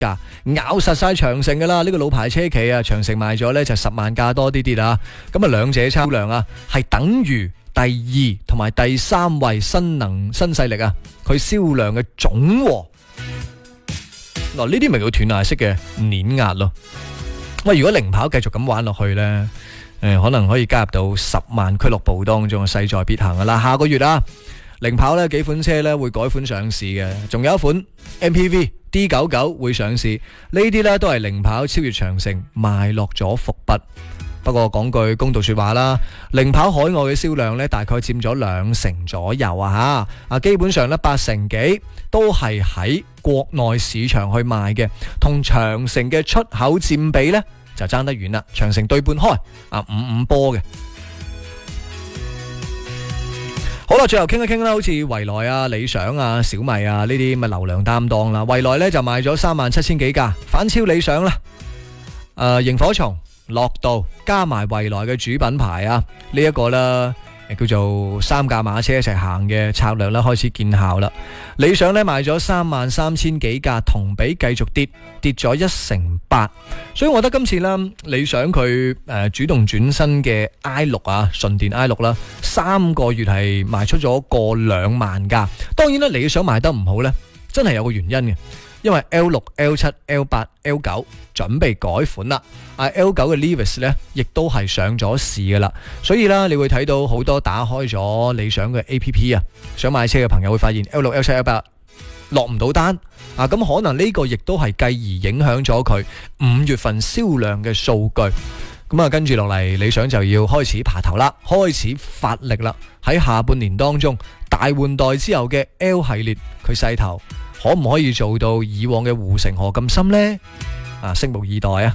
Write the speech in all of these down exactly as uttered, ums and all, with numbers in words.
價，咬實晒長城噶啦。呢、這個老牌車企啊，長城賣咗呢就十萬架多啲啲啦。咁啊，兩者銷量啊係等於第二同埋第三位新能新勢力啊，佢銷量嘅總和。嗱，呢啲咪叫斷崖式嘅碾壓咯。喂，如果零跑繼續咁玩落去呢，誒、呃，可能可以加入到十萬俱樂部當中，勢在必行噶啦。下個月啊，零跑呢幾款車呢會改款上市嘅，仲有一款 M P V D 九九會上市，呢啲呢都係零跑超越長城埋落咗伏筆。不過講句公道說話啦，零跑海外嘅銷量呢大概佔咗兩成左右啊吓，啊基本上呢八成幾都係喺國內市場去賣嘅，同長城嘅出口佔比呢就爭得遠啦。長城對半開啊五五波嘅。好啦，最後傾一傾啦，好似蔚來啊、理想啊、小米啊呢啲咪流量擔當啦。蔚來呢就賣咗三萬七千幾架，反超理想啦。誒，螢火蟲、樂道加埋蔚來嘅主品牌啊，呢、這、一個啦叫做三架馬車一齊行嘅策略啦，開始見效啦。理想呢賣咗三萬三千幾架，同比繼續跌，跌咗一成八。所以我覺得今次啦，理想佢誒主動轉身嘅 I 六啊，純電 I 六啦，三個月係賣出咗過兩萬架。當然啦，理想賣得唔好呢，真係有個原因嘅。因為 L 六、L 七、L 八、L 九準備改款啦，啊 L 九嘅 Levis 呢亦都係上咗市噶啦，所以啦，你會睇到好多打開咗理想嘅 A P P 啊，想買車嘅朋友會發現 L 六、L 七、L 八落唔到單啊，咁可能呢個亦都係繼而影響咗佢五月份銷量嘅數據。咁啊，跟住落嚟，理想就要開始爬頭啦，開始發力啦。喺下半年當中，大換代之後嘅 L 系列，佢勢頭可唔可以做到以往嘅護城河咁深呢？啊，拭目以待啊！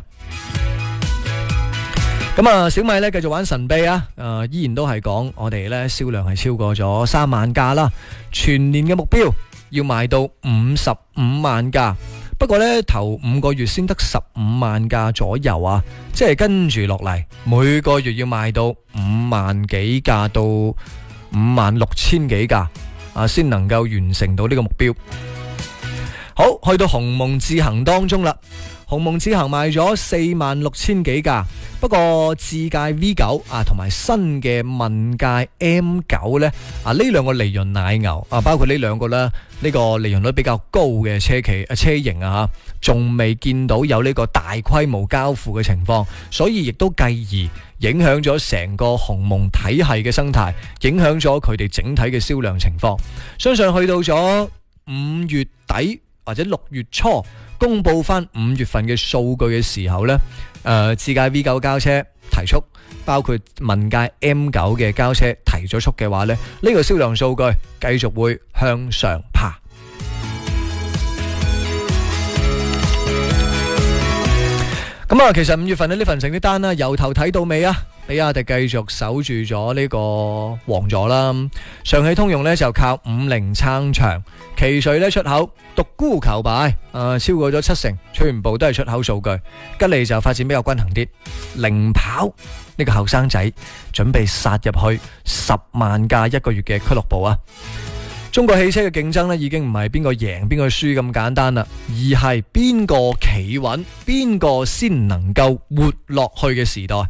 咁啊，小米呢繼續玩神秘啊！誒，依然都係講我哋呢銷量係超過咗三萬架啦，全年嘅目標要賣到五十五萬架。不過呢，頭五個月先得十五萬架左右啊，即係跟住落嚟，每個月要賣到五萬幾架到五萬六千幾架啊，先能夠完成到呢個目標。好，去到鴻蒙智行當中啦，鴻蒙智行賣咗四萬六千幾架，不過智界 V 九啊，同埋新嘅問界 M 九呢，啊，呢兩個利潤奶牛啊，包括呢兩個呢，呢個利潤率比較高嘅車企啊車型啊，仲未見到有呢個大規模交付嘅情況，所以亦都繼而影響咗成個鴻蒙體系嘅生態，影響咗佢哋整體嘅銷量情況。相信去到咗五月底或者六月初公布翻五月份嘅數據嘅時候呢，誒，智界 V 九交車提速，包括問界 M 九嘅交車提咗速嘅話呢，呢個銷量數據繼續會向上爬。咁啊，其實五月份呢份成績單啦，由頭睇到尾啊，比亞迪繼續守住咗呢個王座啦。上汽通用呢就靠五菱撐場，奇瑞呢出口獨孤求敗，啊超過咗七成，全部都係出口數據。吉利就發展比較均衡啲。零跑呢個後生仔準備殺入去十萬架一個月嘅俱樂部啊！中國汽車嘅競爭呢，已經唔係邊個贏邊個輸咁簡單啦，而係邊個企穩，邊個先能夠活落去嘅時代。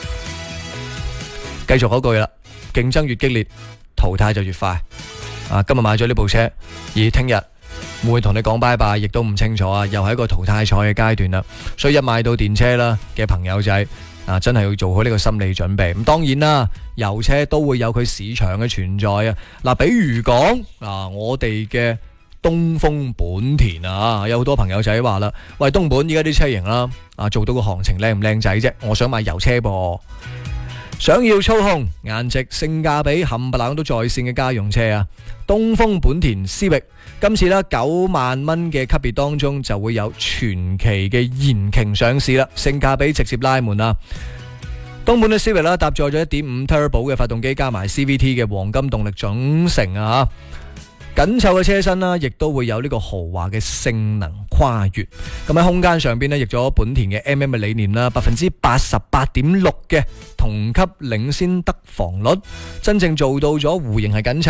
繼續嗰句啦，競爭越激烈，淘汰就越快。啊，今日買咗呢部車，而聽日會唔會同你講拜拜，亦都唔清楚啊！又係一個淘汰賽嘅階段啦，所以一買到電車啦嘅朋友仔啊，真係要做好呢個心理準備。咁當然啦，油車都會有佢市場嘅存在啊。嗱，比如講啊，我哋嘅東風本田啊，有好多朋友仔話啦，喂，東本而家啲車型啦，啊，做到個行情靚唔靚仔啫？我想買油車噃。想要操控、顏值、性價比冚唪唥都在線嘅家用車啊！東風本田思域今次啦九萬蚊嘅級別當中就會有傳奇嘅延擎上市啦，性價比直接拉滿啊！東本嘅思域啦搭載咗 一點五 Turbo 嘅發動機加埋 C V T 嘅黃金動力總成啊！緊湊嘅車身啦，亦都會有呢個豪華嘅性能跨越。咁喺空間上邊呢，譯咗本田嘅 M M 嘅理念啦，百分之八十八點六嘅同級領先得房率，真正做到咗弧形係緊湊。